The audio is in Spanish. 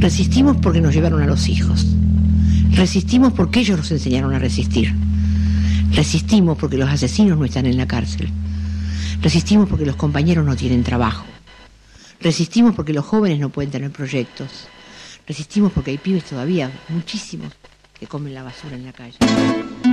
Resistimos porque nos llevaron a los hijos. Resistimos porque ellos nos enseñaron a resistir. Resistimos porque los asesinos no están en la cárcel. Resistimos porque los compañeros no tienen trabajo. Resistimos porque los jóvenes no pueden tener proyectos. Resistimos porque hay pibes todavía, muchísimos, que comen la basura en la calle.